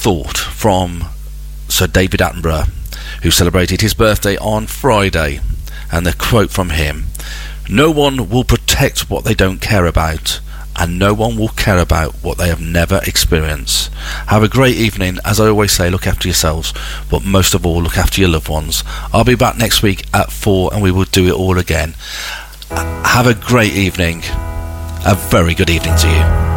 thought from Sir David Attenborough, who celebrated his birthday on Friday, and the quote from him: "No one will protect what they don't care about, and no one will care about what they have never experienced." Have a great evening. As I always say, look after yourselves, but most of all, look after your loved ones. I'll be back next week at 4 and we will do it all again. Have a great evening. A very good evening to you.